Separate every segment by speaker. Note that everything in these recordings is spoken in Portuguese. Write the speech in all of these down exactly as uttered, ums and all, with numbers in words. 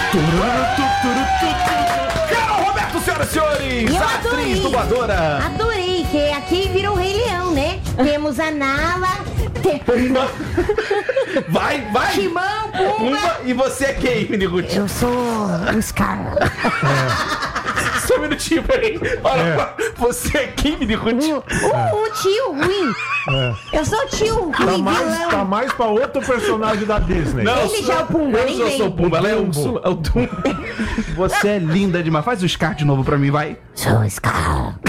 Speaker 1: Carol Roberto, senhoras e senhores,
Speaker 2: Eu
Speaker 1: atriz,
Speaker 2: adorei.
Speaker 1: dubladora.
Speaker 2: Adorei, que aqui virou o Rei Leão, né? Temos a Nala, te...
Speaker 1: Pumba. Vai, vai.
Speaker 2: Timão, Pumba.
Speaker 1: Pumba. E você é quem, Miniguti?
Speaker 2: Eu sou o Scar.
Speaker 1: Só um minutinho, peraí. Olha,
Speaker 3: É.
Speaker 1: você é quem, Miniguti?
Speaker 2: O, o, o tio ruim. Eu sou o tio
Speaker 3: Tá
Speaker 2: ruim,
Speaker 3: mais,
Speaker 2: vilão.
Speaker 3: tá mais pra outro personagem da Disney.
Speaker 1: Não,
Speaker 2: Ele já é o Pumba,
Speaker 1: eu
Speaker 2: nem
Speaker 1: sou,
Speaker 2: vem.
Speaker 1: sou o Pumba, ela é o,
Speaker 3: Dumbo.
Speaker 1: é o Dumbo. Você é linda demais. Faz o Scar de novo pra mim, vai.
Speaker 2: Sou o Scar.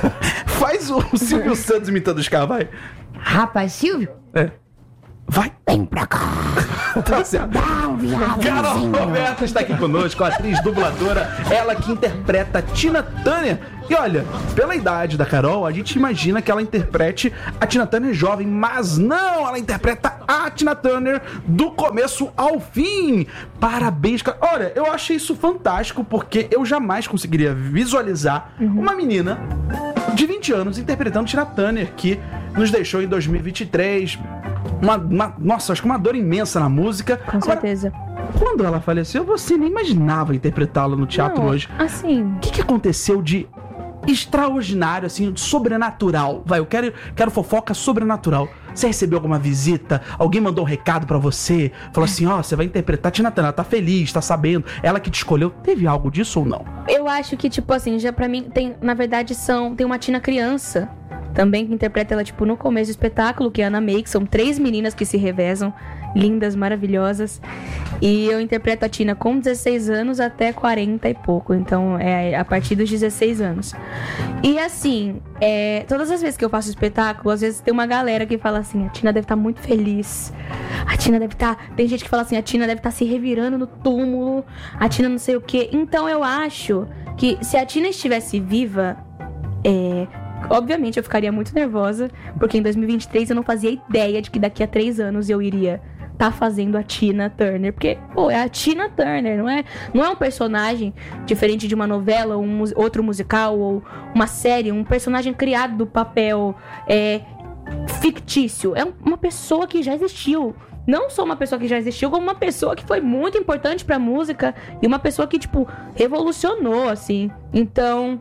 Speaker 1: Faz o Silvio Santos imitando o Scar, vai.
Speaker 2: Rapaz, Silvio,
Speaker 1: É. Vai.
Speaker 2: vem pra cá.
Speaker 1: Tá certo.
Speaker 2: Dá um
Speaker 1: Carol
Speaker 2: viadozinho.
Speaker 1: Roberta está aqui conosco, atriz dubladora, ela que interpreta Tina Turner. E olha, pela idade da Carol, a gente imagina que ela interprete a Tina Turner jovem, mas não, ela interpreta a Tina Turner do começo ao fim. Parabéns, Carol. Olha, eu achei isso fantástico, porque eu jamais conseguiria visualizar uma menina de vinte anos interpretando Tina Turner, que nos deixou em dois mil e vinte e três. Uma, uma, nossa, acho que uma dor imensa na música.
Speaker 4: Com
Speaker 1: Agora,
Speaker 4: certeza.
Speaker 1: quando ela faleceu, você nem imaginava interpretá-la no teatro
Speaker 4: Não,
Speaker 1: hoje.
Speaker 4: assim,
Speaker 1: O que, que aconteceu de extraordinário, assim, de sobrenatural? Vai, eu quero, quero fofoca sobrenatural. Você recebeu alguma visita? Alguém mandou um recado pra você? Falou assim, ó, você vai interpretar a Tina Turner, ela tá feliz, tá sabendo, ela que te escolheu. Teve algo disso ou não?
Speaker 4: eu acho que, tipo assim, já pra mim, tem, na verdade, são, tem uma Tina criança também que interpreta ela, tipo, no começo do espetáculo, que é a Ana May, que são três meninas que se revezam, lindas, maravilhosas. E eu interpreto a Tina com dezesseis anos até quarenta e pouco, então é a partir dos dezesseis anos. E assim, é, todas as vezes que eu faço espetáculo, às vezes tem uma galera que fala assim, a Tina deve estar muito feliz, a Tina deve estar... Tem gente que fala assim, a Tina deve estar se revirando no túmulo, a Tina não sei o quê. Então eu acho que se a Tina estivesse viva, é... obviamente eu ficaria muito nervosa, porque em dois mil e vinte e três eu não fazia ideia de que daqui a três anos eu iria tá fazendo a Tina Turner, porque, pô, é a Tina Turner, não é, não é um personagem diferente de uma novela, ou um, mus- outro musical, ou uma série, um personagem criado do papel é, fictício, é um- uma pessoa que já existiu. Não só uma pessoa que já existiu, como uma pessoa que foi muito importante pra música, e uma pessoa que, tipo, revolucionou, assim. Então...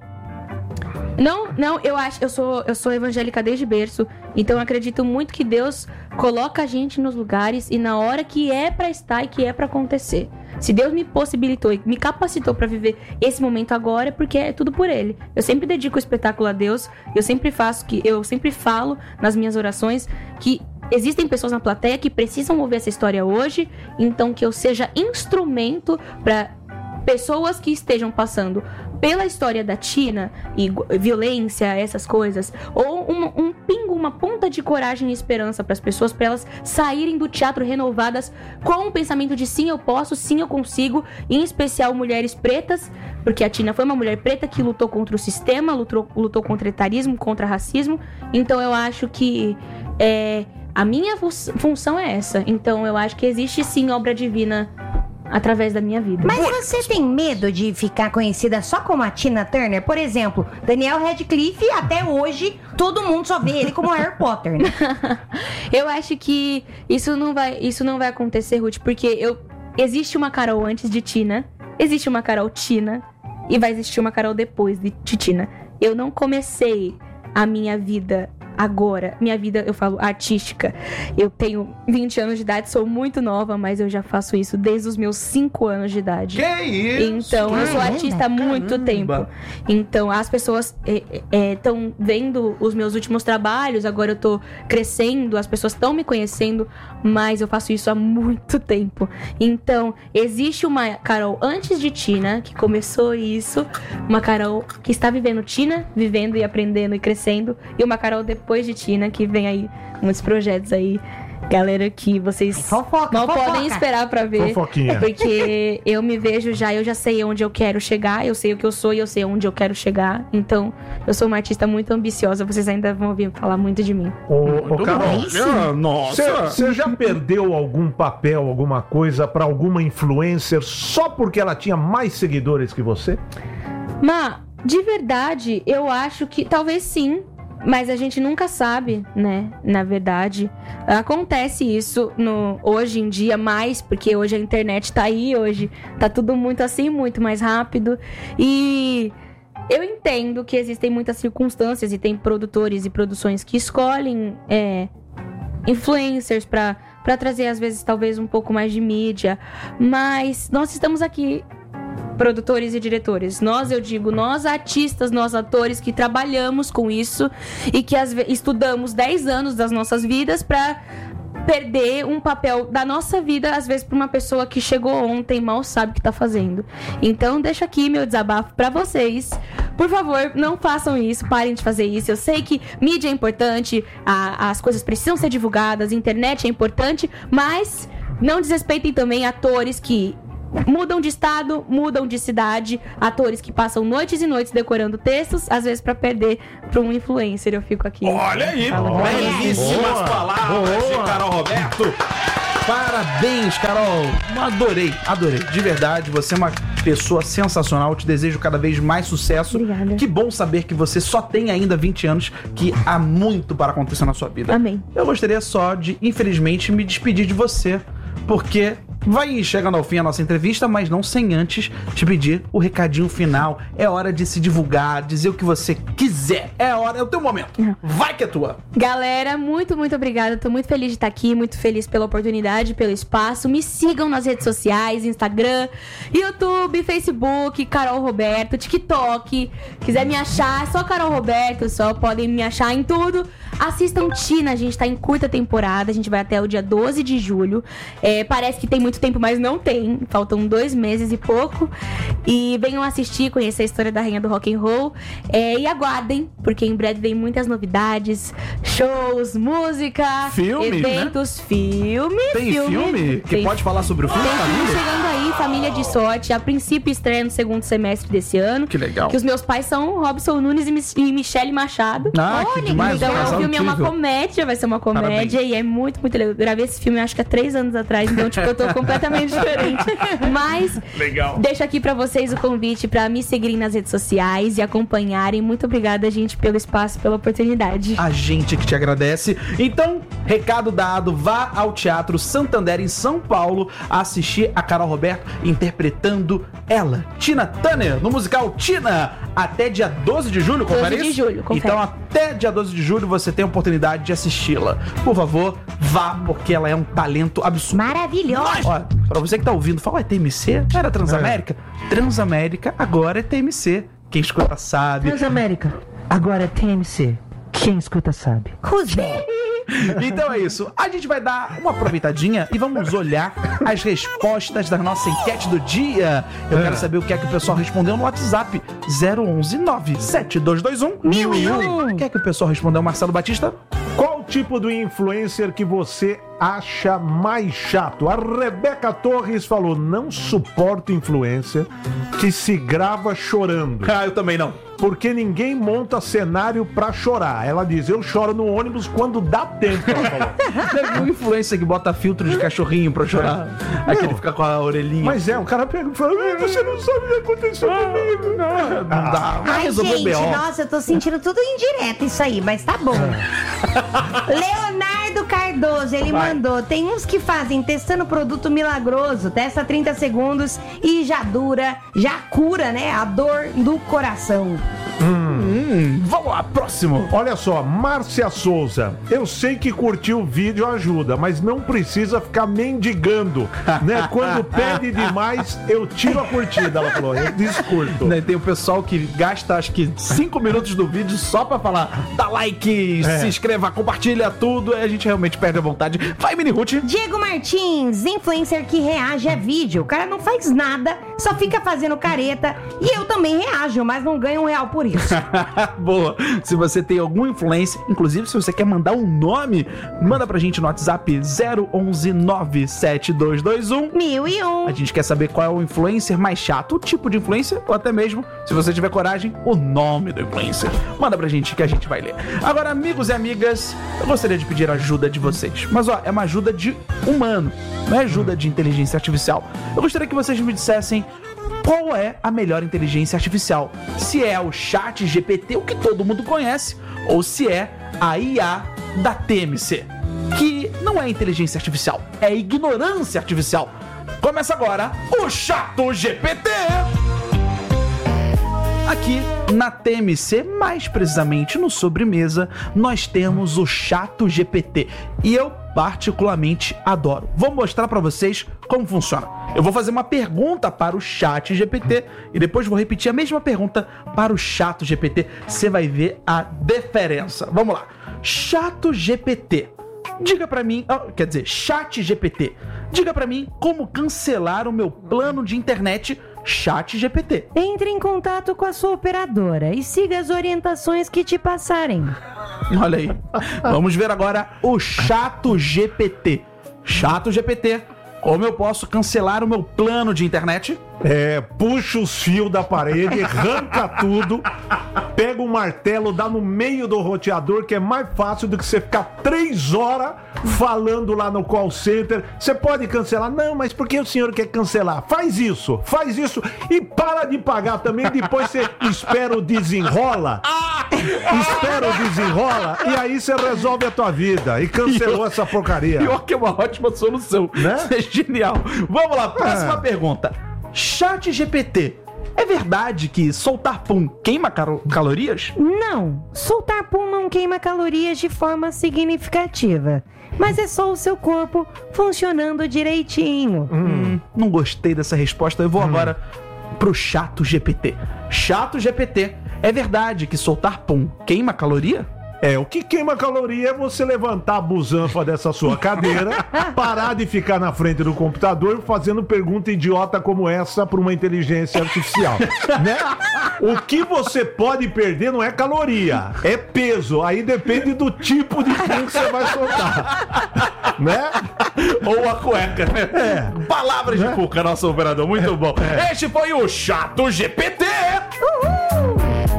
Speaker 4: Não, não, eu acho, eu sou, eu sou evangélica desde berço, então eu acredito muito que Deus coloca a gente nos lugares e na hora que é pra estar e que é pra acontecer. Se Deus me possibilitou e me capacitou pra viver esse momento agora, é porque é tudo por Ele. Eu sempre dedico o espetáculo a Deus, eu sempre faço que, eu sempre falo nas minhas orações que existem pessoas na plateia que precisam ouvir essa história hoje, então que eu seja instrumento pra pessoas que estejam passando pela história da Tina e gu- violência, essas coisas, ou um, um pingo, uma ponta de coragem e esperança para as pessoas, para elas saírem do teatro renovadas com o pensamento de sim, eu posso, sim, eu consigo, em especial mulheres pretas, porque a Tina foi uma mulher preta que lutou contra o sistema, lutou, lutou contra o etarismo, contra o racismo. Então eu acho que é, a minha fu- função é essa. Então eu acho que existe sim obra divina através da minha vida.
Speaker 2: Mas você tem medo de ficar conhecida só como a Tina Turner? Por exemplo, Daniel Radcliffe, até hoje, todo mundo só vê ele como Harry Potter, né?
Speaker 4: Eu acho que isso não vai, isso não vai acontecer, Ruth, porque eu, existe uma Carol antes de Tina, existe uma Carol Tina e vai existir uma Carol depois de, de Tina. Eu não comecei a minha vida agora, minha vida, eu falo, artística. Eu tenho vinte anos de idade, sou muito nova, mas eu já faço isso desde os meus cinco anos de idade.
Speaker 1: Que isso?
Speaker 4: Então, eu sou
Speaker 2: Caramba,
Speaker 4: artista há muito
Speaker 1: caramba.
Speaker 4: tempo. Então, as pessoas estão vendo os meus últimos trabalhos, agora eu tô crescendo, as pessoas estão me conhecendo, mas eu faço isso há muito tempo. Então, existe uma Carol antes de Tina, que começou isso, uma Carol que está vivendo Tina, vivendo e aprendendo e crescendo, e uma Carol depois de Tina, que vem aí muitos projetos aí, galera, que vocês
Speaker 2: Fofoca,
Speaker 4: não
Speaker 2: fofoca.
Speaker 4: podem esperar pra ver.
Speaker 3: Fofoquinha.
Speaker 4: Porque eu me vejo já, eu já sei onde eu quero chegar, eu sei o que eu sou e eu sei onde eu quero chegar. Então, eu sou uma artista muito ambiciosa, vocês ainda vão ouvir falar muito de mim.
Speaker 3: Ô, ô Carol,
Speaker 2: bom. Sim.
Speaker 1: Ah, nossa.
Speaker 3: você já perdeu algum papel, alguma coisa pra alguma influencer só porque ela tinha mais seguidores que você?
Speaker 4: Mas, de verdade, eu acho que talvez sim. Mas a gente nunca sabe, né? Na verdade, acontece isso no, hoje em dia mais, porque hoje a internet tá aí, hoje tá tudo muito assim, muito mais rápido. E eu entendo que existem muitas circunstâncias e tem produtores e produções que escolhem é, influencers pra, pra trazer, às vezes, talvez um pouco mais de mídia. Mas nós estamos aqui, produtores e diretores. Nós, eu digo, nós artistas, nós atores que trabalhamos com isso e que às vezes estudamos dez anos das nossas vidas pra perder um papel da nossa vida, às vezes, pra uma pessoa que chegou ontem, mal sabe o que tá fazendo. Então, deixo aqui meu desabafo pra vocês. Por favor, não façam isso, parem de fazer isso. Eu sei que mídia é importante, a, as coisas precisam ser divulgadas, a internet é importante, mas não desrespeitem também atores que mudam de estado, mudam de cidade, atores que passam noites e noites decorando textos, às vezes pra perder pra um influencer. Eu fico aqui.
Speaker 1: Olha aí, belíssimas palavras
Speaker 3: Boa.
Speaker 1: de Carol Roberto. Parabéns, Carol. Adorei, adorei. De verdade, você é uma pessoa sensacional. Eu te desejo cada vez mais sucesso.
Speaker 4: Obrigada.
Speaker 1: Que bom saber que você só tem ainda vinte anos, que há muito para acontecer na sua vida.
Speaker 4: Amém.
Speaker 1: Eu gostaria só de, infelizmente, me despedir de você, porque vai chegando ao fim a nossa entrevista, mas não sem antes te pedir o recadinho final. É hora de se divulgar, dizer o que você quiser. É hora, é o teu momento. Vai que é tua.
Speaker 4: Galera, muito, muito obrigada. Tô muito feliz de estar aqui, muito feliz pela oportunidade, pelo espaço. Me sigam nas redes sociais, Instagram, YouTube, Facebook, Carol Roberto, TikTok. Quiser me achar, é só Carol Roberto, só podem me achar em tudo. Assistam Tina, a gente tá em curta temporada, a gente vai até o dia doze de julho. É, parece que tem muito tempo, mas não tem. Faltam dois meses e pouco. E venham assistir, conhecer a história da rainha do rock and roll. É, e aguardem, porque em breve vem muitas novidades, shows, música,
Speaker 1: Filmes,
Speaker 4: eventos,
Speaker 1: né?
Speaker 4: filme,
Speaker 1: Tem filme, que
Speaker 4: Tem
Speaker 1: pode falar sobre o filme,
Speaker 4: Tem filme
Speaker 1: família?
Speaker 4: chegando aí, Família de Sorte. A princípio estreia no segundo semestre desse ano.
Speaker 1: Que legal.
Speaker 4: Que os meus pais são Robson Nunes e Mich- e Michele Machado.
Speaker 1: Ah, que
Speaker 2: Olha,
Speaker 1: demais.
Speaker 4: Então
Speaker 1: um
Speaker 4: o
Speaker 1: casal
Speaker 4: filme é uma
Speaker 1: incrível.
Speaker 4: comédia, vai ser uma comédia.
Speaker 1: Parabéns.
Speaker 4: E é muito, muito legal. Eu gravei esse filme acho que há três anos atrás, então tipo, eu tô completamente diferente. Mas
Speaker 3: Legal.
Speaker 4: deixo aqui pra vocês o convite pra me seguirem nas redes sociais e acompanharem. Muito obrigada, gente, pelo espaço, pela oportunidade.
Speaker 1: A gente que te agradece. Então, recado dado, vá ao Teatro Santander em São Paulo assistir a Carol Roberto interpretando ela, Tina Turner, no musical Tina, até dia doze de julho, confere
Speaker 4: doze de
Speaker 1: isso?
Speaker 4: julho, confere.
Speaker 1: Então, até dia doze de julho você tem a oportunidade de assisti-la. Por favor, vá, porque ela é um talento absurdo.
Speaker 2: Maravilhosa.
Speaker 1: Ó, pra você que tá ouvindo, fala, é T M C? Não era Transamérica? Transamérica agora é T M C. Quem escuta sabe.
Speaker 5: Transamérica, agora é T M C. Quem escuta sabe.
Speaker 2: Who's that?
Speaker 1: Então é isso. A gente vai dar uma aproveitadinha e vamos olhar as respostas da nossa enquete do dia. Eu quero saber o que é que o pessoal respondeu no WhatsApp zero onze nove sete dois dois um mil e um. O que é que o pessoal respondeu, Marcelo Batista?
Speaker 3: Qual tipo do influencer que você acha mais chato? A Rebeca Torres falou: não suporto influencer que se grava chorando,
Speaker 1: Ah, eu também não.
Speaker 3: porque ninguém monta cenário pra chorar. Ela diz: eu choro no ônibus quando dá tempo. Ela falou.
Speaker 1: Teve um influencer que bota filtro de cachorrinho pra chorar. Aquele fica com a orelhinha.
Speaker 3: Mas é, o cara pega e fala: "Ei, você não sabe o que aconteceu comigo."
Speaker 1: Não dá. Vai
Speaker 2: Ai,
Speaker 1: resolver o
Speaker 2: gente,
Speaker 1: B O.
Speaker 2: nossa, eu tô sentindo tudo indireto isso aí, mas tá bom. Leonardo Cardoso, ele
Speaker 1: Vai.
Speaker 2: mandou. Tem uns que fazem testando produto milagroso, testa trinta segundos e já dura, já cura, né, a dor do coração.
Speaker 1: Hum, vamos lá, próximo.
Speaker 3: Olha só, Márcia Souza. Eu sei que curtir o vídeo ajuda, mas não precisa ficar mendigando, né? Quando pede demais, eu tiro a curtida. Ela falou: eu descurto.
Speaker 1: Né, tem o pessoal que gasta acho que cinco minutos do vídeo só pra falar, dá like,
Speaker 3: É.
Speaker 1: se inscreva, compartilha tudo, aí a gente realmente perde a vontade. Vai, Mini Ruth.
Speaker 2: Diego Martins, influencer que reage a vídeo. O cara não faz nada, só fica fazendo careta. E eu também reajo, mas não ganho um real por isso.
Speaker 1: Boa. Se você tem algum influencer, inclusive se você quer mandar um nome, manda pra gente no WhatsApp zero onze nove sete dois dois um.
Speaker 2: Mil e um.
Speaker 1: A gente quer saber qual é o influencer mais chato, o tipo de influencer, ou até mesmo, se você tiver coragem, o nome do influencer. Manda pra gente que a gente vai ler. Agora, amigos e amigas, eu gostaria de pedir a ajuda de vocês. Mas ó, é uma ajuda de humano, não é ajuda de inteligência artificial. Eu gostaria que vocês me dissessem qual é a melhor inteligência artificial. Se é o chat G P T, o que todo mundo conhece, ou se é a I A da T M C, que não é inteligência artificial, é ignorância artificial. Começa agora o Chato G P T! Aqui na T M C, mais precisamente no Sobremesa, nós temos o Chato G P T. E eu particularmente adoro. Vou mostrar para vocês como funciona. Eu vou fazer uma pergunta para o Chat G P T e depois vou repetir a mesma pergunta para o Chato G P T. Você vai ver a diferença. Vamos lá. Chato G P T. Diga pra mim, oh, quer dizer, Chat G P T. Diga pra mim como cancelar o meu plano de internet Chat G P T.
Speaker 2: Entre em contato com a sua operadora e siga as orientações que te passarem.
Speaker 1: Olha aí. Vamos ver agora o Chato G P T. Chato G P T, como eu posso cancelar o meu plano de internet?
Speaker 3: É, puxa os fios da parede, arranca tudo, pega um martelo, dá no meio do roteador, que é mais fácil do que você ficar três horas falando lá no call center. Você pode cancelar? Não, mas por que o senhor quer cancelar? Faz isso, faz isso e para de pagar também. Depois você espera o desenrola, espera o desenrola e aí você resolve a tua vida. E cancelou essa porcaria.
Speaker 1: Pior que é uma ótima solução,
Speaker 3: né?
Speaker 1: É genial. Vamos lá, próxima é. pergunta. Chat G P T, é verdade que soltar pum queima cal- calorias?
Speaker 2: Não, soltar pum não queima calorias de forma significativa, mas é só o seu corpo funcionando direitinho.
Speaker 1: Hum, não gostei dessa resposta, eu vou hum. agora pro Chato G P T. Chato G P T, é verdade que soltar pum queima caloria?
Speaker 3: É, o que queima caloria é você levantar a busanfa dessa sua cadeira, parar de ficar na frente do computador fazendo pergunta idiota como essa para uma inteligência artificial, né? O que você pode perder não é caloria, é peso. Aí depende do tipo de pum que você vai soltar, né?
Speaker 1: Ou a cueca, né?
Speaker 3: É.
Speaker 1: Palavras de cuca, nosso operador, muito bom. É. Este foi o Chato G P T! Uhul!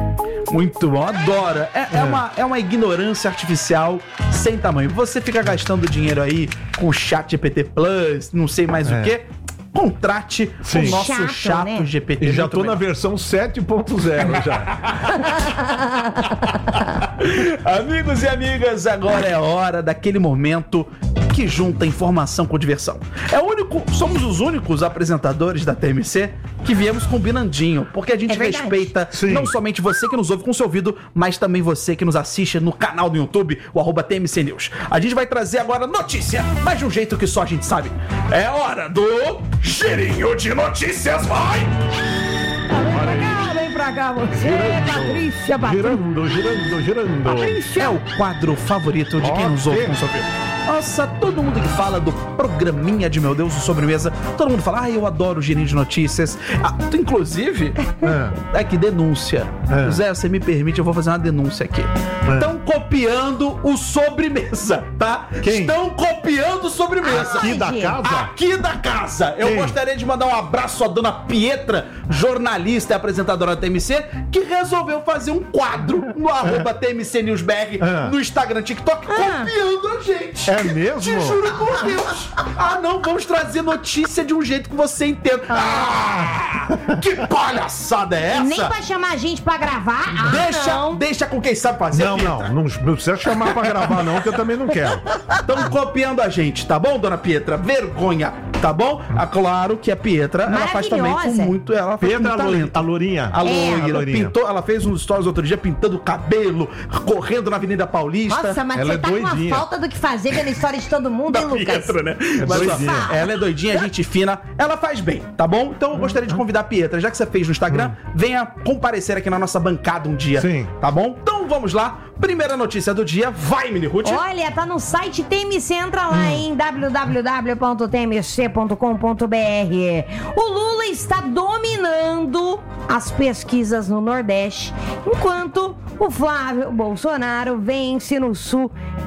Speaker 1: Muito bom, adoro. É, é. É, uma, é uma ignorância artificial sem tamanho. Você fica gastando dinheiro aí com o Chat G P T Plus, não sei mais é. o que. Contrate Sim. o nosso Chato, Chato né? G P T.
Speaker 3: E já tô melhor. na versão sete ponto zero já.
Speaker 1: Amigos e amigas, agora é hora daquele momento que junta informação com diversão. É o único, somos os únicos apresentadores da T M C que viemos combinandinho, porque a gente é respeita Sim. não somente você que nos ouve com seu ouvido, mas também você que nos assiste no canal do YouTube, o arroba T M C News. A gente vai trazer agora notícia, mas de um jeito que só a gente sabe. É hora do Girinho de Notícias, vai!
Speaker 2: Vem pra cá, você, Patrícia, Patrícia.
Speaker 3: Girando, girando, girando.
Speaker 1: Patrícia. É o quadro favorito de quem nos ouve com seu ouvido. Nossa, todo mundo que fala do programinha de Meu Deus, o Sobremesa, todo mundo fala, ah, eu adoro o Girinho de Notícias. Ah, tu, inclusive, é. é que denúncia. É. Zé, você me permite, eu vou fazer uma denúncia aqui. Estão é. copiando o Sobremesa, tá?
Speaker 3: Quem?
Speaker 1: Estão copiando o Sobremesa.
Speaker 3: Aqui da casa?
Speaker 1: Aqui da casa. Eu Quem? gostaria de mandar um abraço à dona Pietra, jornalista e apresentadora da T M C, que resolveu fazer um quadro no arroba T M C News B R,
Speaker 3: é.
Speaker 1: no Instagram, TikTok,
Speaker 2: Ah.
Speaker 1: copiando a gente.
Speaker 3: É mesmo?
Speaker 1: Te juro por Deus. Ah, não, vamos trazer notícia de um jeito que você entenda. Ah, que palhaçada é essa?
Speaker 2: Nem pra chamar a gente pra gravar? Ah,
Speaker 1: deixa,
Speaker 2: não.
Speaker 1: deixa com quem sabe fazer.
Speaker 3: Não, não, não, não precisa chamar pra gravar não, que eu também não quero.
Speaker 1: Estão copiando a gente, tá bom, dona Pietra? Vergonha, tá bom? Ah, claro que a Pietra, ela faz também com muito, ela faz
Speaker 3: Pietra,
Speaker 1: com muito talento.
Speaker 3: A Lourinha.
Speaker 1: A
Speaker 2: É.
Speaker 1: loira,
Speaker 3: A Lourinha.
Speaker 1: pintou, ela fez uns stories outro dia pintando o cabelo, correndo na Avenida Paulista.
Speaker 2: Nossa, mas
Speaker 3: Ela
Speaker 2: você
Speaker 3: é
Speaker 2: tá com
Speaker 3: doidinha.
Speaker 2: uma falta do que fazer vendo a história de todo mundo,
Speaker 1: Da
Speaker 2: hein, Lucas?
Speaker 1: Pietra, né?
Speaker 3: É
Speaker 1: Mas, ó,
Speaker 3: doidinha.
Speaker 1: ela é doidinha, gente fina, ela faz bem, tá bom? Então eu gostaria de convidar a Pietra, já que você fez no Instagram, venha comparecer aqui na nossa bancada um dia,
Speaker 3: Sim.
Speaker 1: tá bom? Então vamos lá, primeira notícia do dia, vai, Mini Ruth.
Speaker 2: Olha, tá no site T M C, entra lá em w w w ponto t m c ponto com ponto b r. O Lula está dominando as pesquisas no Nordeste, enquanto o Flávio Bolsonaro vence no Sul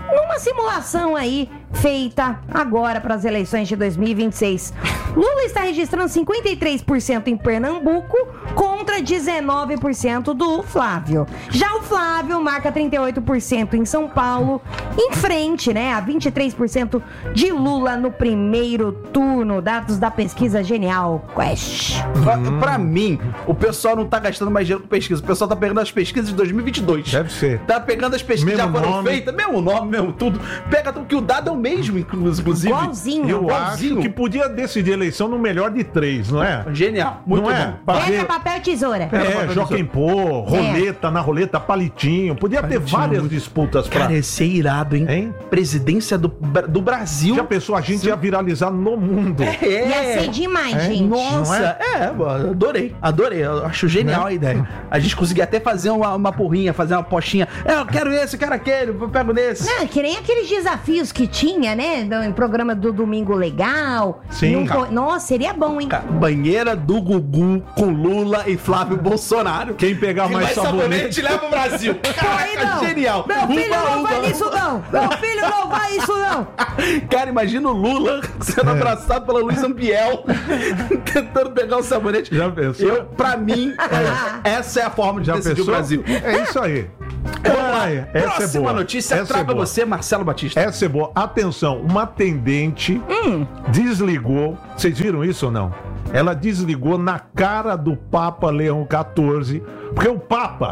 Speaker 2: numa simulação aí feita agora para as eleições de dois mil e vinte e seis. Lula está registrando cinquenta e três por cento em Pernambuco contra dezenove por cento do Flávio. Já o Flávio marca trinta e oito por cento em São Paulo, em frente, né, a vinte e três por cento de Lula no primeiro turno. Dados da pesquisa Genial Quest.
Speaker 1: Pra, pra mim, o pessoal não tá gastando mais dinheiro com pesquisa. O pessoal tá pegando as pesquisas de dois mil e vinte e dois.
Speaker 3: Deve ser.
Speaker 1: Tá pegando as pesquisas que já
Speaker 3: Mesmo
Speaker 1: foram
Speaker 3: nome.
Speaker 1: feitas, mesmo nome, mesmo tudo. Pega tudo, que o dado é o mesmo, inclusive.
Speaker 2: Igualzinho.
Speaker 3: Eu
Speaker 1: Igualzinho.
Speaker 3: acho que podia decidir a eleição no melhor de três, não é?
Speaker 1: Genial, muito
Speaker 3: não é?
Speaker 1: bom.
Speaker 3: Pra
Speaker 2: Pega
Speaker 3: ver-
Speaker 2: papel e tesoura.
Speaker 3: É, Joaquim Pô, roleta, na roleta, palitinho. Podia ter
Speaker 1: Palitinho.
Speaker 3: várias disputas pra...
Speaker 1: Cara, esse é irado, hein?
Speaker 3: Hein?
Speaker 1: Presidência do, do Brasil.
Speaker 3: Já pensou, a gente ia viralizar no mundo.
Speaker 1: É.
Speaker 2: Ia ser demais,
Speaker 3: É,
Speaker 2: gente.
Speaker 1: Nossa, é? adorei, adorei. Eu acho genial a ideia. A gente conseguia até fazer uma, uma porrinha, fazer uma postinha. É, eu quero esse, eu quero aquele, eu pego nesse.
Speaker 2: Não, que nem aqueles desafios que tinha, né? No em programa do Domingo Legal.
Speaker 3: Sim.
Speaker 2: Num co- Nossa, seria bom, hein?
Speaker 1: Cara, banheira do Gugu com Lula e Flávio Bolsonaro.
Speaker 3: Quem pegar
Speaker 1: Que
Speaker 3: mais sabonete...
Speaker 1: leva o Brasil.
Speaker 2: Aí
Speaker 1: Caraca,
Speaker 2: não.
Speaker 1: genial.
Speaker 2: Meu filho
Speaker 1: Uba,
Speaker 2: não
Speaker 1: uba.
Speaker 2: vai nisso, não. Meu filho não vai isso, não.
Speaker 1: Cara, imagina o Lula sendo
Speaker 3: É.
Speaker 1: abraçado pela Luísa Ambiel, tentando pegar o sabonete.
Speaker 3: Já pensou?
Speaker 1: Eu, pra mim, é- essa é a forma de
Speaker 3: Já
Speaker 1: decidir
Speaker 3: pensou?
Speaker 1: o Brasil.
Speaker 3: É isso aí.
Speaker 1: Vamos
Speaker 3: Vamos
Speaker 1: lá.
Speaker 3: aí. Essa é
Speaker 1: Próxima
Speaker 3: boa.
Speaker 1: notícia,
Speaker 3: Essa é
Speaker 1: traga
Speaker 3: boa.
Speaker 1: você, Marcelo Batista.
Speaker 3: Essa é boa. Atenção, uma atendente desligou. Vocês viram isso ou não? Ela desligou na cara do Papa Leão quatorze, porque o Papa,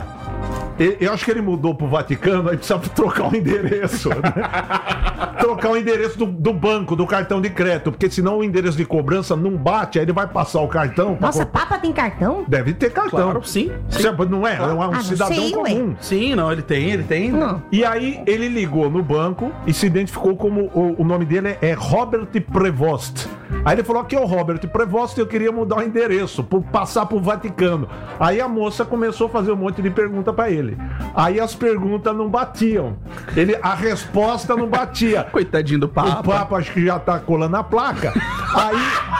Speaker 3: e- eu acho que ele mudou pro Vaticano, aí precisa trocar o endereço. Né? Trocar o endereço do, do banco, do cartão de crédito, porque senão o endereço de cobrança não bate, aí ele vai passar o cartão. pra
Speaker 2: Nossa,
Speaker 3: co-
Speaker 2: Papa tem cartão?
Speaker 3: Deve ter cartão.
Speaker 1: Claro, sim. sim.
Speaker 3: Você não é? É um
Speaker 2: Ah, não
Speaker 3: cidadão
Speaker 2: sei, ué.
Speaker 3: comum.
Speaker 1: Sim, não, ele tem, ele tem.
Speaker 2: Não.
Speaker 3: E aí ele ligou no banco e se identificou como o, o nome dele é Robert Prevost. Aí ele falou: aqui é o Robert Prevost, eu queria mudar o endereço, pro, passar pro Vaticano. Aí a moça começou a fazer um monte de pergunta pra ele. Aí as perguntas não batiam. Ele, a resposta não batia.
Speaker 1: Coitadinho do
Speaker 3: O
Speaker 1: Papa.
Speaker 3: Papa acho que já tá colando a placa. Aí,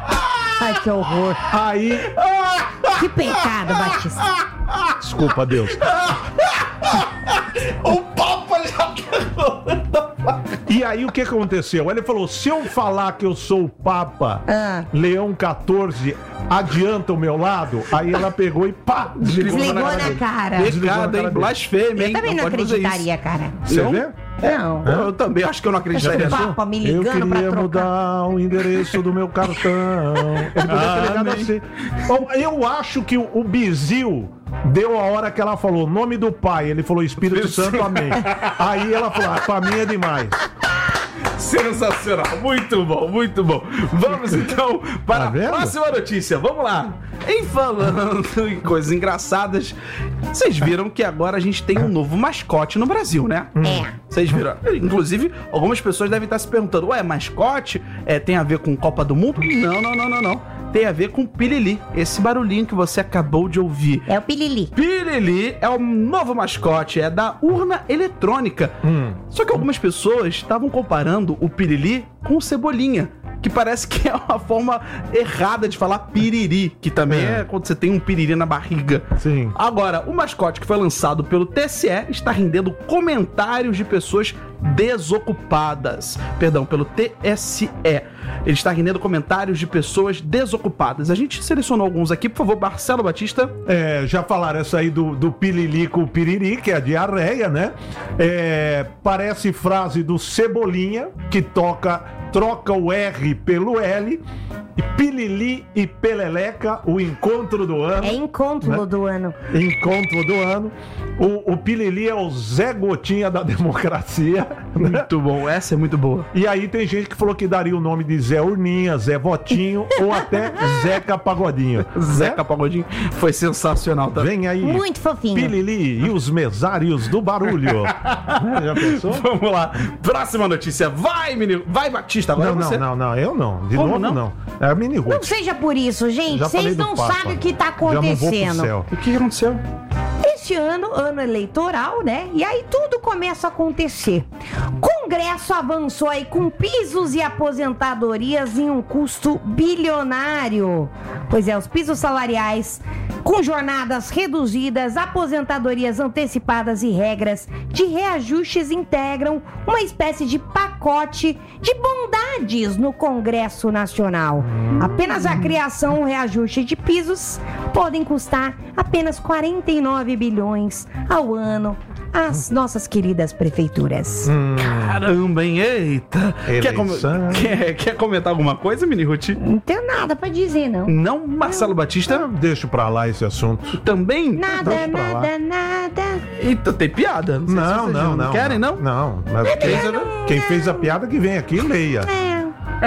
Speaker 2: Ai, que horror.
Speaker 3: aí,
Speaker 2: Que pecado, Batista.
Speaker 3: desculpa Deus.
Speaker 1: O Papa já
Speaker 3: E aí o que aconteceu? Ele falou: se eu falar que eu sou o Papa
Speaker 2: Ah.
Speaker 3: Leão quatorze, adianta o meu lado? Aí ela pegou e pá, desligou,
Speaker 2: Desligou
Speaker 3: cara
Speaker 2: na
Speaker 3: dele.
Speaker 2: cara.
Speaker 3: Desligou na
Speaker 1: Pecado,
Speaker 3: cara
Speaker 1: hein?
Speaker 3: dele.
Speaker 1: Blasfêmia,
Speaker 2: Eu
Speaker 1: hein?
Speaker 2: também não
Speaker 1: pode fazer
Speaker 2: acreditaria, cara.
Speaker 3: Você
Speaker 1: Não?
Speaker 3: vê?
Speaker 2: Não.
Speaker 1: isso. Eu também acho que eu não acreditaria.
Speaker 2: Esse
Speaker 1: nisso.
Speaker 2: Papa me
Speaker 3: Eu
Speaker 2: ligando pra
Speaker 3: queria
Speaker 2: trocar.
Speaker 3: mudar o endereço do meu cartão. Ele podia ter ligado
Speaker 1: Amém.
Speaker 3: assim. Bom, eu acho que o, o Bizil deu a hora que ela falou nome do pai. Ele falou Espírito Santo, amém. Aí ela falou: ah, pra mim é demais.
Speaker 1: Sensacional, muito bom, muito bom. Vamos então para
Speaker 3: Tá
Speaker 1: a
Speaker 3: vendo?
Speaker 1: próxima notícia. Vamos lá. Em falando em coisas engraçadas, vocês viram que agora a gente tem um novo mascote no Brasil, né?
Speaker 2: É.
Speaker 1: Vocês viram? Inclusive, algumas pessoas devem estar se perguntando: ué, mascote é, tem a ver com Copa do Mundo? Não, não, não, não, não. Tem a ver com Pirili, esse barulhinho que você acabou de ouvir.
Speaker 2: É o Pilili.
Speaker 1: Pirili é o novo mascote, é da urna eletrônica. Só que algumas pessoas estavam comparando o Pirili com o Cebolinha, que parece que é uma forma errada de falar piriri, que também é,
Speaker 3: É.
Speaker 1: quando você tem um piriri na barriga.
Speaker 3: Sim.
Speaker 1: Agora, o mascote que foi lançado pelo T S E está rendendo comentários de pessoas desocupadas. Perdão, pelo T S E. Ele está rendendo comentários de pessoas desocupadas. A gente selecionou alguns aqui, por favor, Marcelo Batista.
Speaker 3: É, já falaram essa aí do, do pilili com o piriri, que é a diarreia, né? É, parece frase do Cebolinha, que toca, troca o R pelo L. E Pilili e Peleleca, o encontro do ano.
Speaker 2: É encontro do ano.
Speaker 3: Encontro do ano. O, o Pilili é o Zé Gotinha da democracia. Né?
Speaker 1: Muito bom, essa é muito boa.
Speaker 3: E aí tem gente que falou que daria o nome de Zé Urninha, Zé Votinho ou até Zeca Pagodinho.
Speaker 1: Zeca Pagodinho foi sensacional também.
Speaker 3: Vem aí.
Speaker 2: Muito fofinho.
Speaker 3: Pilili e os mesários do barulho. Né? Já pensou?
Speaker 1: Vamos lá, próxima notícia. Vai, menino. Vai, Batista, agora
Speaker 3: Não,
Speaker 1: você.
Speaker 3: não, não, não, eu não. De
Speaker 1: Como
Speaker 3: novo,
Speaker 1: não?
Speaker 3: não. É a mini
Speaker 2: Não
Speaker 3: Roots.
Speaker 2: seja por isso, gente.
Speaker 3: Já falei
Speaker 2: Vocês
Speaker 3: do
Speaker 2: não
Speaker 3: Papa.
Speaker 2: sabem o que tá
Speaker 3: Já não vou pro
Speaker 2: acontecendo.
Speaker 3: céu.
Speaker 1: O que aconteceu?
Speaker 2: Esse neste ano, ano eleitoral, né? E aí tudo começa a acontecer. Congresso avançou aí com pisos e aposentadorias em um custo bilionário. Pois é, os pisos salariais com jornadas reduzidas, aposentadorias antecipadas e regras de reajustes integram uma espécie de pacote de bondades no Congresso Nacional. Apenas a criação e o reajuste de pisos podem custar apenas quarenta e nove bilhões ao ano às nossas queridas prefeituras.
Speaker 3: Hum,
Speaker 1: Caramba, hein? Eita. Quer, com... quer, quer comentar alguma coisa, Mini Ruth?
Speaker 2: Não tenho nada pra dizer, não.
Speaker 1: Não, Marcelo Batista?
Speaker 3: Deixa pra lá esse assunto.
Speaker 1: Também?
Speaker 2: Nada,
Speaker 3: Deixa pra lá.
Speaker 2: nada, nada.
Speaker 1: Então tem piada? Não, sei se
Speaker 3: Não,
Speaker 1: vocês
Speaker 3: não, não.
Speaker 1: Querem, não?
Speaker 3: Não, mas quem, quem fez a piada que vem aqui, leia.
Speaker 2: É.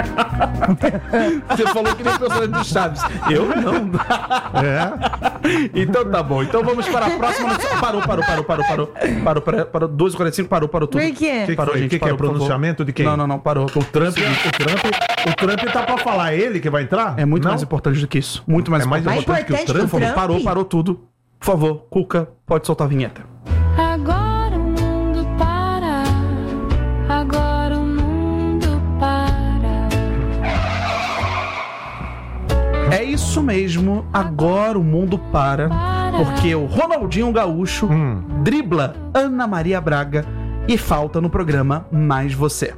Speaker 1: Você falou que nem personagem do Chaves. Eu não.
Speaker 3: É.
Speaker 1: Então tá bom. Então vamos para a próxima notícia. Parou, parou, parou, parou, parou. Parou, parou, parou. doze e quarenta e cinco, parou, parou tudo.
Speaker 2: Por quê?
Speaker 3: O que,
Speaker 1: Parou,
Speaker 3: que,
Speaker 1: gente,
Speaker 3: que, que é
Speaker 1: parou, por favor.
Speaker 3: pronunciamento de quem?
Speaker 1: Não, não, não, parou.
Speaker 3: O Trump, o Trump, o Trump tá pra falar, ele que vai entrar?
Speaker 1: É muito
Speaker 3: Não?
Speaker 1: mais importante do que isso. Muito mais
Speaker 3: É mais
Speaker 1: importante.
Speaker 2: Mais
Speaker 3: importante que o
Speaker 2: importante que o
Speaker 3: Trump?
Speaker 2: Trump?
Speaker 1: Parou, parou tudo. Por favor, Cuca, pode soltar a vinheta.
Speaker 6: Agora o mundo para, agora o mundo para.
Speaker 1: É isso mesmo, agora o mundo para, porque o Ronaldinho Gaúcho
Speaker 3: Hum.
Speaker 1: dribla Ana Maria Braga e falta no programa Mais Você.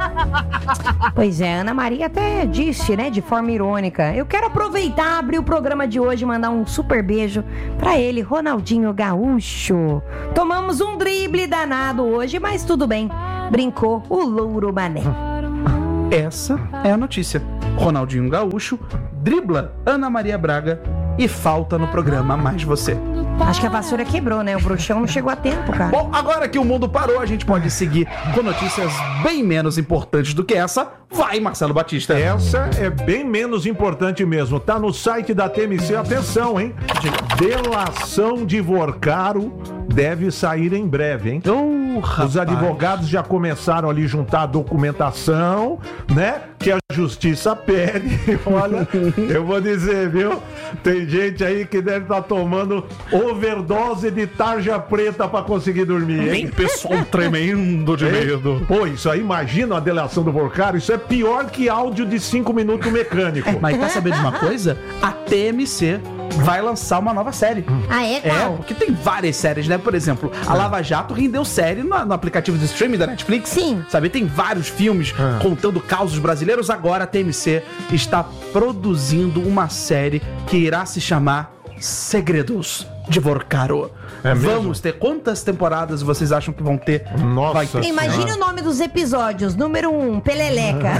Speaker 2: Pois é, Ana Maria até disse, né, de forma irônica: eu quero aproveitar, abrir o programa de hoje e mandar um super beijo pra ele, Ronaldinho Gaúcho. Tomamos um drible danado hoje, mas tudo bem, brincou o Louro Mané.
Speaker 1: Essa é a notícia. Ronaldinho Gaúcho dribla Ana Maria Braga e falta no programa Mais Você.
Speaker 2: Acho que a vassoura quebrou, né? O bruxão não chegou a tempo, cara.
Speaker 1: Bom, agora que o mundo parou, a gente pode seguir com notícias bem menos importantes do que essa. Vai, Marcelo Batista.
Speaker 3: Essa é bem menos importante mesmo. Tá no site da T M C. Atenção, hein? Delação de Vorcaro deve sair em breve, hein?
Speaker 1: Oh, rapaz.
Speaker 3: Os advogados já começaram ali juntar a documentação, né? Que a justiça pede. Olha, eu vou dizer, viu? Tem gente aí que deve estar tomando overdose de tarja preta pra conseguir dormir, hein?
Speaker 1: Tem pessoal tremendo de medo.
Speaker 3: Pô, isso aí, imagina a delação do Vorcaro, isso é pior que áudio de cinco minutos mecânico.
Speaker 1: Mas tá sabendo de uma coisa? A T M C vai lançar uma nova série.
Speaker 2: Ah, é,
Speaker 1: É,
Speaker 2: qual?
Speaker 1: porque tem várias séries, né? Por exemplo, a Lava Jato rendeu série no, no aplicativo de streaming da Netflix.
Speaker 2: Sim.
Speaker 1: Sabe, tem vários filmes
Speaker 3: Ah.
Speaker 1: contando causos brasileiros. Agora a T M C está produzindo uma série que irá se chamar Segredos de Vorcaro.
Speaker 3: É mesmo?
Speaker 1: Vamos ter quantas temporadas vocês acham que vão ter?
Speaker 3: Nossa
Speaker 1: Vai ter.
Speaker 2: Imagine o nome dos episódios. Número um, Peleleca.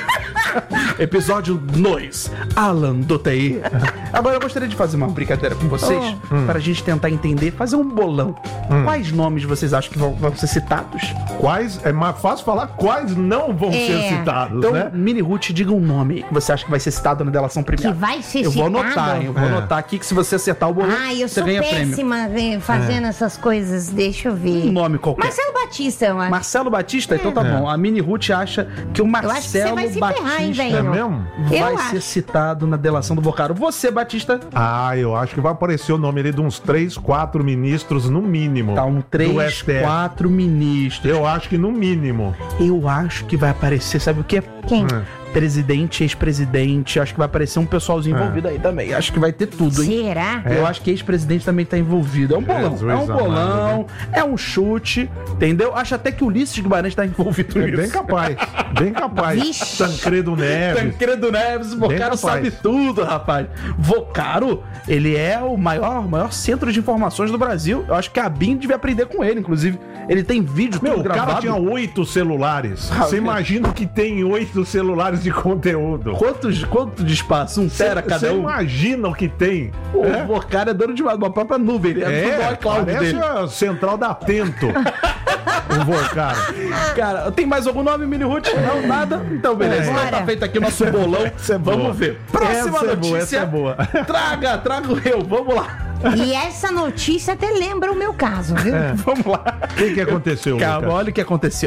Speaker 1: Episódio dois, Alan do T I. Agora eu gostaria de fazer uma brincadeira com vocês,
Speaker 3: Hum.
Speaker 1: para a gente tentar entender, fazer um bolão. Quais nomes vocês acham que vão, vão ser citados?
Speaker 3: Quais, é mais fácil falar quais não vão
Speaker 2: É.
Speaker 3: ser citados,
Speaker 1: Então,
Speaker 3: né?
Speaker 1: Mini Ruth, diga um nome que você acha que vai ser citado na delação premiada.
Speaker 2: Que vai ser
Speaker 1: Eu vou
Speaker 2: citado?
Speaker 1: anotar, hein? Eu vou
Speaker 3: É.
Speaker 1: anotar aqui que se você acertar o bolão,
Speaker 2: Ai, eu
Speaker 1: você
Speaker 2: sou
Speaker 1: ganha prêmio.
Speaker 2: péssima eh, fazendo essas coisas. Deixa eu ver.
Speaker 1: Um nome qualquer.
Speaker 2: Marcelo Batista, eu acho.
Speaker 1: Marcelo Batista? Então tá
Speaker 3: É.
Speaker 1: bom. A Mini Ruth acha que o
Speaker 2: acho que você
Speaker 1: Marcelo
Speaker 2: vai se
Speaker 1: Batista
Speaker 2: ferrar, hein, velho?
Speaker 3: É mesmo?
Speaker 1: vai
Speaker 2: Eu
Speaker 1: ser
Speaker 2: acho.
Speaker 1: citado na delação do Vorcaro. Você, Batista,
Speaker 3: Ah, eu acho que vai aparecer o nome ali de uns três, quatro ministros no mínimo.
Speaker 1: tá um
Speaker 3: do
Speaker 1: três,
Speaker 3: S T F.
Speaker 1: quatro ministros.
Speaker 3: Eu acho que no mínimo.
Speaker 1: Eu acho que vai aparecer, sabe o quê?
Speaker 2: Quem?
Speaker 3: Hum.
Speaker 1: Presidente, ex-presidente. Acho que vai aparecer um pessoalzinho
Speaker 3: É.
Speaker 1: envolvido aí também. Acho que vai ter tudo, hein?
Speaker 2: Será?
Speaker 1: Eu acho que ex-presidente também tá envolvido. É um bolão.
Speaker 3: Jesus
Speaker 1: é um
Speaker 3: amado,
Speaker 1: bolão. É um chute. Entendeu? Acho até que o Ulisses Guimarães tá envolvido
Speaker 3: É
Speaker 1: nisso.
Speaker 3: bem capaz. Bem capaz.
Speaker 2: Vixe.
Speaker 3: Tancredo Neves.
Speaker 1: Tancredo Neves, o
Speaker 3: Bem
Speaker 1: Vocaro
Speaker 3: capaz.
Speaker 1: sabe tudo, rapaz. Vocaro, ele é o maior, maior centro de informações do Brasil. Eu acho que a B I M devia aprender com ele, inclusive. Ele tem vídeo
Speaker 3: Meu,
Speaker 1: tudo
Speaker 3: o cara
Speaker 1: gravado.
Speaker 3: tinha oito celulares.
Speaker 1: Ah,
Speaker 3: Você
Speaker 1: meu.
Speaker 3: imagina que tem oito celulares de conteúdo.
Speaker 1: Quantos, quanto de espaço? Um tera cada
Speaker 3: Você
Speaker 1: um?
Speaker 3: imagina o que tem.
Speaker 1: O
Speaker 3: É?
Speaker 1: Vocaro é dono de uma, uma própria nuvem. Ele é, tudo
Speaker 3: É,
Speaker 1: no iCloud
Speaker 3: parece
Speaker 1: dele.
Speaker 3: a central da Atento. o Vocaro.
Speaker 1: Cara, tem mais algum nome, Mini Ruth? Não, nada? Então, beleza.
Speaker 3: É.
Speaker 1: Então tá feito aqui o nosso bolão.
Speaker 3: Essa é boa.
Speaker 1: Vamos ver. Próxima
Speaker 3: Essa é boa,
Speaker 1: notícia.
Speaker 3: essa é boa.
Speaker 1: Traga, traga o eu. Vamos lá.
Speaker 2: E essa notícia até lembra o meu caso, viu?
Speaker 3: É.
Speaker 1: Vamos lá.
Speaker 3: O que, que aconteceu,
Speaker 1: Calma,
Speaker 3: Lucas?
Speaker 1: olha o que aconteceu.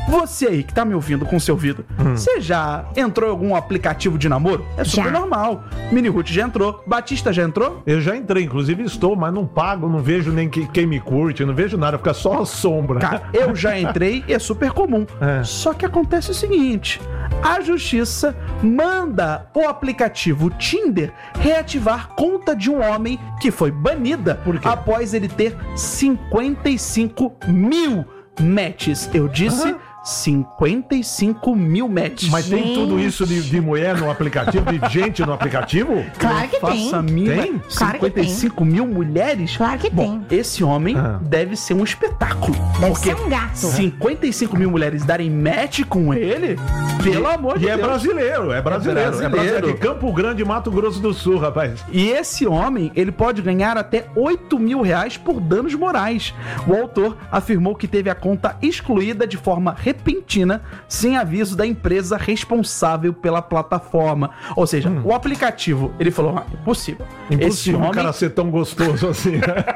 Speaker 1: Você aí que tá me ouvindo com seu ouvido,
Speaker 3: Hum.
Speaker 1: você já entrou em algum aplicativo de namoro? É super
Speaker 2: Já.
Speaker 1: normal. Mini Ruth já entrou. Batista já entrou?
Speaker 3: Eu já entrei, inclusive estou, mas não pago, não vejo nem que- quem me curte, não vejo nada, fica só a sombra.
Speaker 1: Cara, eu já entrei e é super comum.
Speaker 3: É.
Speaker 1: Só que acontece o seguinte: a justiça manda o aplicativo Tinder reativar conta de um homem que foi banida
Speaker 3: Por quê?
Speaker 1: após ele ter cinquenta e cinco mil matches. Eu disse
Speaker 3: Hã?
Speaker 1: cinquenta e cinco mil matches.
Speaker 3: Mas tem tudo isso de, de mulher no aplicativo, de gente no aplicativo?
Speaker 2: Claro que
Speaker 1: Faça
Speaker 2: tem.
Speaker 1: a mínima.
Speaker 3: Tem?
Speaker 2: Claro que
Speaker 1: cinquenta e cinco mil mulheres?
Speaker 2: Claro que
Speaker 1: Bom,
Speaker 2: tem.
Speaker 1: esse homem
Speaker 3: Ah.
Speaker 1: deve ser um espetáculo.
Speaker 2: Deve
Speaker 1: porque
Speaker 2: ser um gato.
Speaker 1: cinquenta e cinco mil mulheres darem match com ele? Pelo amor de
Speaker 3: E é
Speaker 1: Deus.
Speaker 3: brasileiro, é brasileiro. É
Speaker 1: brasileiro.
Speaker 3: brasileiro. É de Campo Grande, Mato Grosso do Sul, rapaz.
Speaker 1: E esse homem, ele pode ganhar até oito mil reais por danos morais. O autor afirmou que teve a conta excluída de forma repentina, sem aviso da empresa responsável pela plataforma. Ou seja, o aplicativo, ele falou, ah, impossível. Esse
Speaker 3: Impossível um
Speaker 1: homem,
Speaker 3: cara ser tão gostoso assim.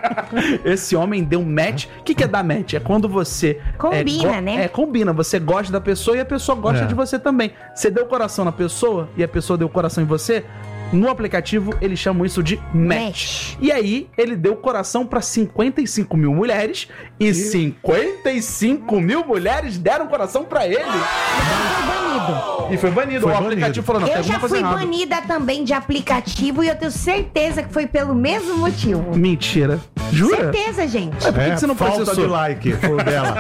Speaker 1: esse homem deu um match. O que, que é dar match? É quando você...
Speaker 2: Combina,
Speaker 1: é, go-
Speaker 2: né?
Speaker 1: É, combina. Você gosta da pessoa e a pessoa gosta
Speaker 3: É.
Speaker 1: de você também. Você deu coração na pessoa e a pessoa deu coração em você... No aplicativo, eles chamam isso de match.
Speaker 2: Match.
Speaker 1: E aí, ele deu coração pra cinquenta e cinco mil mulheres e cinquenta e cinco mil mulheres deram coração pra ele.
Speaker 2: Foi banido.
Speaker 1: E foi banido.
Speaker 3: Foi
Speaker 1: o
Speaker 3: banido.
Speaker 1: aplicativo falou, não, tem
Speaker 2: Eu
Speaker 1: alguma
Speaker 2: já
Speaker 1: coisa
Speaker 2: fui
Speaker 1: errada.
Speaker 2: banida também de aplicativo e eu tenho certeza que foi pelo mesmo motivo.
Speaker 1: Mentira. Jura?
Speaker 2: Certeza, gente.
Speaker 1: Por que
Speaker 3: É,
Speaker 1: que você não
Speaker 3: falta
Speaker 1: processou?
Speaker 3: de like foi dela.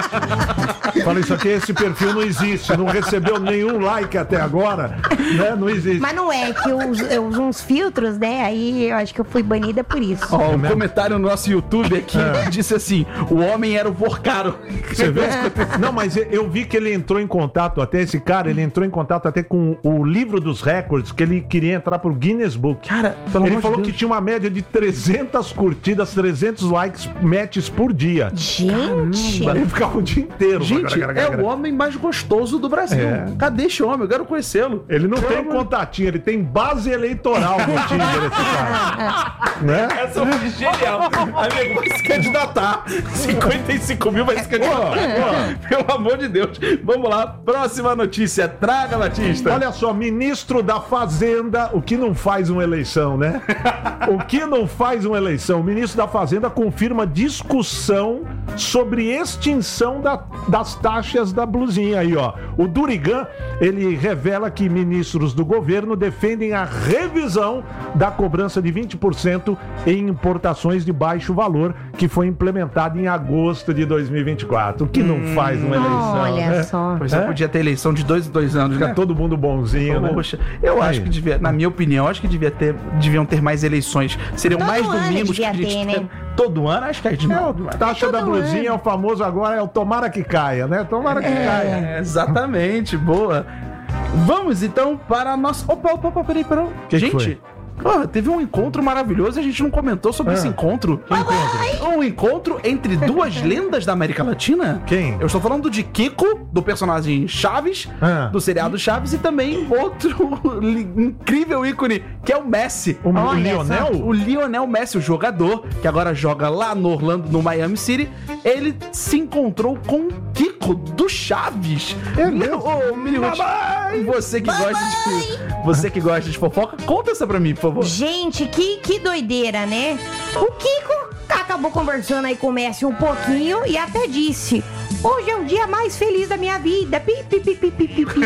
Speaker 3: Fala isso aqui, esse perfil não existe, não recebeu nenhum like até agora, né? Não existe.
Speaker 2: Mas não é que eu uso, eu uso uns filtros, né? Aí eu acho que eu fui banida por isso.
Speaker 1: Ó, um
Speaker 3: mesmo?
Speaker 1: comentário no nosso YouTube aqui
Speaker 3: É.
Speaker 1: disse assim: o homem era o Vorcaro.
Speaker 3: Você vê? Não, mas eu vi que ele entrou em contato, até esse cara, ele entrou em contato até com o livro dos recordes, que ele queria entrar pro Guinness Book.
Speaker 1: Cara, pelo
Speaker 3: Ele
Speaker 1: amor
Speaker 3: falou
Speaker 1: de
Speaker 3: que
Speaker 1: Deus.
Speaker 3: tinha uma média de trezentas curtidas, trezentos likes, matches por dia.
Speaker 2: Gente.
Speaker 3: Ele ficava o dia inteiro.
Speaker 1: Gente, é o homem mais gostoso do Brasil.
Speaker 3: É.
Speaker 1: Cadê esse homem? Eu quero conhecê-lo.
Speaker 3: Ele não
Speaker 1: Pelo
Speaker 3: tem
Speaker 1: amor-
Speaker 3: contatinho, ele tem base eleitoral no Tinder, esse cara. Né?
Speaker 1: Essa foi genial. Amigo, vai se candidatar. cinquenta e cinco mil vai se candidatar. Pelo amor de Deus. Vamos lá. Próxima notícia. Traga, Batista.
Speaker 3: Olha só, ministro da Fazenda, o que não faz uma eleição, né? O que não faz uma eleição? O ministro da Fazenda confirma discussão sobre extinção da- das taxas da blusinha aí, ó. O Durigan, ele revela que ministros do governo defendem a revisão da cobrança de vinte por cento em importações de baixo valor, que foi implementada em agosto de dois mil e vinte e quatro. O que não faz uma eleição,
Speaker 2: Olha
Speaker 3: né?
Speaker 2: só.
Speaker 1: Pois é,
Speaker 3: É?
Speaker 1: podia ter eleição de dois em dois anos,
Speaker 3: Fica
Speaker 1: né?
Speaker 3: todo mundo bonzinho, né?
Speaker 1: Poxa, eu
Speaker 3: Aí.
Speaker 1: acho que devia, na minha opinião, acho que devia ter, deviam ter mais eleições. Seriam
Speaker 2: Todo
Speaker 1: mais
Speaker 2: ano
Speaker 1: domingos que
Speaker 2: devia
Speaker 1: a gente
Speaker 2: ter,
Speaker 1: tem.
Speaker 2: né?
Speaker 1: Todo ano, acho que a gente
Speaker 3: É,
Speaker 1: não.
Speaker 3: o taxa da blusinha é o famoso agora, é o tomara que caia, né? Tomara que caia.
Speaker 1: É, exatamente, boa. Vamos então para a nossa. Opa, opa, opa, peraí, peraí.
Speaker 3: Que que
Speaker 1: gente,
Speaker 3: foi?
Speaker 1: ó, teve um encontro maravilhoso e a gente não comentou sobre
Speaker 3: Ah,
Speaker 1: esse encontro.
Speaker 3: que encontro?
Speaker 1: Um encontro entre duas lendas da América Latina.
Speaker 3: Quem?
Speaker 1: Eu estou falando de Kiko, do personagem Chaves,
Speaker 3: Ah.
Speaker 1: do seriado Chaves, e também outro li- incrível ícone, que é o Messi.
Speaker 3: O, o
Speaker 2: Olha
Speaker 3: Lionel?
Speaker 1: O Lionel Messi, o jogador, que agora joga lá no Orlando, no Miami City, ele se encontrou com o Kiko do Chaves.
Speaker 3: É mesmo?
Speaker 1: Ô, Mini Ruth, você que gosta de você que gosta de fofoca, conta essa pra mim, por favor.
Speaker 2: Gente, que, que doideira, né? O Kiko acabou conversando aí com o Messi um pouquinho e até disse: hoje é o dia mais feliz da minha vida. Pi, pi, pi, pi, pi, pi, pi.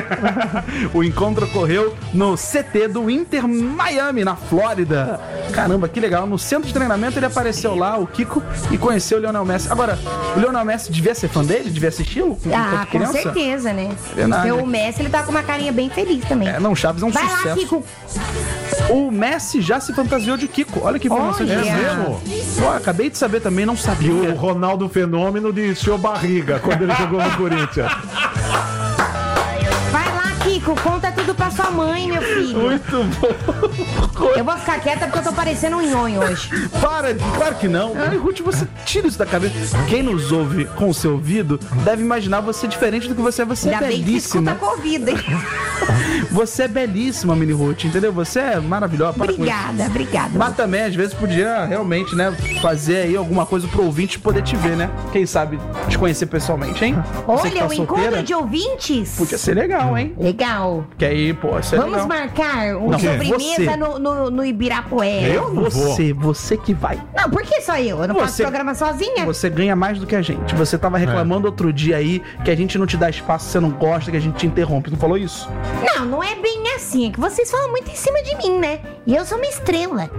Speaker 1: O encontro ocorreu no C T do Inter Miami, na Flórida. Caramba, que legal. No centro de treinamento ele apareceu lá, o Kiko, e conheceu o Lionel Messi. Agora, o Lionel Messi devia ser fã dele? Devia assisti-lo?
Speaker 2: Ah,
Speaker 1: enquanto
Speaker 2: com
Speaker 1: criança?
Speaker 2: certeza, né?
Speaker 1: verdade.
Speaker 2: Porque o Messi, ele tá com uma carinha bem feliz também.
Speaker 1: É, não, Chaves é um
Speaker 2: Vai
Speaker 1: sucesso.
Speaker 2: lá, Kiko.
Speaker 1: O Messi já se fantasiou de Kiko. Olha que informação
Speaker 2: Olha.
Speaker 1: de
Speaker 3: É mesmo?
Speaker 1: Ó, acabei de saber também, não
Speaker 3: E
Speaker 1: sabia.
Speaker 3: o Ronaldo Fenômeno de seu barriga quando ele jogou no Corinthians.
Speaker 2: Vai lá, Kiko. Conta tudo pra a sua mãe, meu filho.
Speaker 1: Muito bom.
Speaker 2: Eu vou ficar quieta porque eu tô parecendo um nhonho hoje.
Speaker 1: Para, claro que não. Mini Ruth, você tira isso da cabeça. Quem nos ouve com o seu ouvido deve imaginar você diferente do que você é. Você é
Speaker 2: Ainda bem que você
Speaker 1: belíssima.
Speaker 2: escuta Covid, hein?
Speaker 1: Você é belíssima, Mini Ruth, entendeu? Você é maravilhosa. Para com isso.
Speaker 2: Obrigada, obrigada.
Speaker 1: Mas também, às vezes, podia realmente, né, fazer aí alguma coisa pro ouvinte poder te ver, né? Quem sabe te conhecer pessoalmente, hein? Você que
Speaker 2: Olha,
Speaker 1: tá
Speaker 2: o
Speaker 1: solteira,
Speaker 2: encontro de ouvintes.
Speaker 1: podia ser legal, hein?
Speaker 2: Legal.
Speaker 1: Que aí, pô, isso é
Speaker 2: Vamos
Speaker 1: legal.
Speaker 2: marcar uma
Speaker 1: Não,
Speaker 2: sobremesa
Speaker 1: você.
Speaker 2: no, no, no Ibirapuera.
Speaker 3: Eu não vou.
Speaker 1: Você, você que vai.
Speaker 2: Não, por que só eu? Eu não faço
Speaker 1: Você-
Speaker 2: programa sozinha?
Speaker 1: Você ganha mais do que a gente. Você tava reclamando outro dia aí que a gente não te dá espaço, você não gosta, que a gente te interrompe. Não falou isso?
Speaker 2: Não, não é bem assim. É que vocês falam muito em cima de mim, né? E eu sou uma estrela.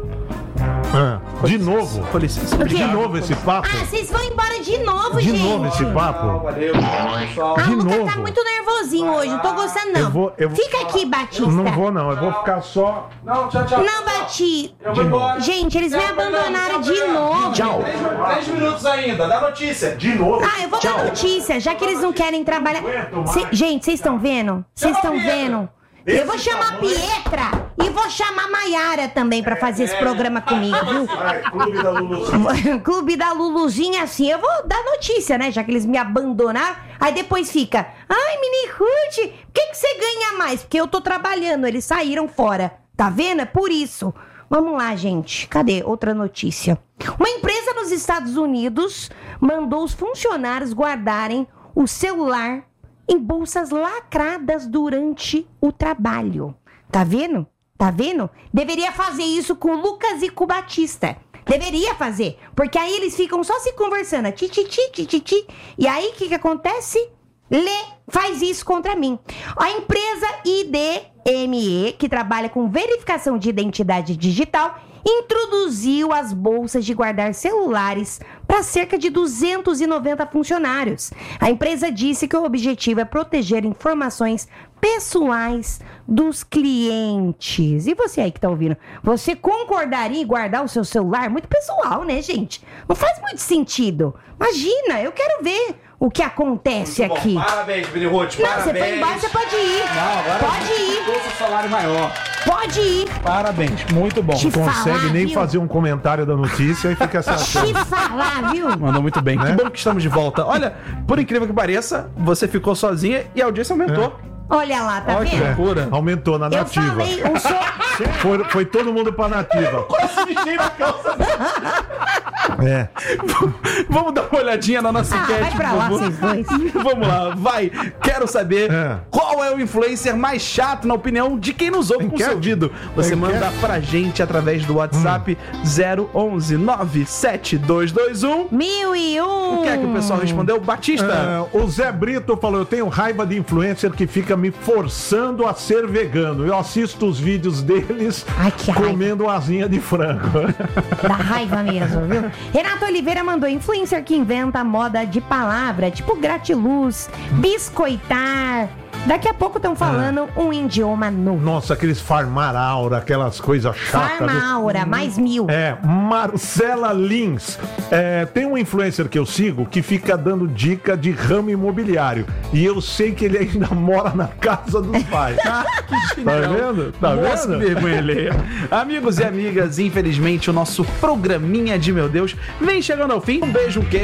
Speaker 3: Ah, de novo.
Speaker 1: Com licença.
Speaker 2: O quê?
Speaker 3: De novo esse papo.
Speaker 2: Ah, vocês vão embora de novo,
Speaker 3: De
Speaker 2: gente.
Speaker 3: novo esse papo.
Speaker 1: Valeu, pessoal.
Speaker 2: Ah,
Speaker 3: de
Speaker 2: o Lucas tá
Speaker 3: novo.
Speaker 2: muito nervosinho hoje. Não tô gostando, não.
Speaker 3: Eu vou- eu vou-
Speaker 2: Fica aqui, Batista.
Speaker 3: Não vou não, eu vou ficar só.
Speaker 1: Não, tchau, tchau.
Speaker 2: Não, Batista.
Speaker 1: Eu vou embora.
Speaker 2: Gente, eles me abandonaram de novo.
Speaker 1: Tchau. Três minutos ainda, dá notícia.
Speaker 3: De novo.
Speaker 2: Ah, eu vou dar notícia, já que eles não querem trabalhar. Cê- gente, vocês estão vendo? Vocês estão vendo? Eu vou chamar a Pietra e vou chamar a Maiara também pra fazer esse programa comigo, viu?
Speaker 3: Vai, Clube da Luluzinha.
Speaker 2: Clube da Luluzinha, assim, eu vou dar notícia, né? Já que eles me abandonaram. Aí depois fica, ai, Mini Ruth, por que, que você ganha mais? Porque eu tô trabalhando, eles saíram fora. Tá vendo? É por isso. Vamos lá, gente. Cadê outra notícia? Uma empresa nos Estados Unidos mandou os funcionários guardarem o celular em bolsas lacradas durante o trabalho. Tá vendo? Tá vendo? Deveria fazer isso com o Lucas e com o Batista. Deveria fazer. Porque aí eles ficam só se conversando. Ti, ti, ti, ti, ti, ti. E aí, o que que acontece? Lê, faz isso contra mim. A empresa I D M E, que trabalha com verificação de identidade digital, introduziu as bolsas de guardar celulares para cerca de duzentos e noventa funcionários. A empresa disse que o objetivo é proteger informações pessoais dos clientes. E você aí que tá ouvindo, você concordaria em guardar o seu celular? Muito pessoal, né, gente? Não faz muito sentido. Imagina, eu quero ver o que acontece
Speaker 1: Bom,
Speaker 2: aqui.
Speaker 1: parabéns, Mini Ruth,
Speaker 2: Não,
Speaker 1: parabéns.
Speaker 2: você foi embora, você pode ir.
Speaker 1: Não, agora
Speaker 2: Pode ir.
Speaker 1: o salário maior.
Speaker 2: Pode ir.
Speaker 1: Parabéns, muito bom.
Speaker 2: Te
Speaker 3: Consegue
Speaker 2: falar,
Speaker 3: nem
Speaker 2: viu?
Speaker 3: fazer um comentário da notícia e fica se achando.
Speaker 2: Te falar, viu?
Speaker 1: Mandou muito bem. Que
Speaker 3: Né?
Speaker 1: bom que estamos de volta. Olha, por incrível que pareça, você ficou sozinha e a audiência aumentou.
Speaker 2: Olha lá, tá
Speaker 1: Olha que
Speaker 2: vendo?
Speaker 1: loucura.
Speaker 3: Aumentou na
Speaker 2: Eu
Speaker 3: nativa.
Speaker 2: falei, um so...
Speaker 3: Foi, foi todo mundo pra nativa. É.
Speaker 1: Vamos dar uma olhadinha na nossa
Speaker 2: Ah,
Speaker 1: enquete,
Speaker 2: vai pra
Speaker 1: por
Speaker 2: lá,
Speaker 1: favor.
Speaker 2: vocês dois.
Speaker 1: Vamos lá, vai. Quero saber
Speaker 3: É.
Speaker 1: qual é o influencer mais chato, na opinião de quem nos ouve com o
Speaker 3: Enquete?
Speaker 1: seu ouvido. Você
Speaker 3: Enquete?
Speaker 1: manda pra gente através do WhatsApp zero onze nove sete dois dois um.
Speaker 2: Mil e um.
Speaker 1: O que é que o pessoal respondeu? Batista.
Speaker 3: É, o Zé Brito falou: eu tenho raiva de influencer que fica me forçando a ser vegano. Eu assisto os vídeos deles
Speaker 2: Ai, que raiva.
Speaker 3: comendo asinha de frango.
Speaker 2: Dá raiva mesmo, viu? Renato Oliveira mandou influencer que inventa moda de palavra, tipo gratiluz, biscoitar. Daqui a pouco estão falando um idioma novo.
Speaker 3: Nossa, aqueles farmaraura, aquelas coisas chatas.
Speaker 2: Farmaura, mais mil.
Speaker 3: É, Marcela Lins. É, tem um influencer que eu sigo que fica dando dica de ramo imobiliário. E eu sei que ele ainda mora na casa dos pais.
Speaker 1: Ah, que
Speaker 3: Tá
Speaker 1: genial.
Speaker 3: vendo? Tá
Speaker 1: Nossa,
Speaker 3: vendo?
Speaker 1: que vergonha alheia. Amigos e amigas, infelizmente o nosso programinha de Meu Deus vem chegando ao fim. Um beijo, um queijo.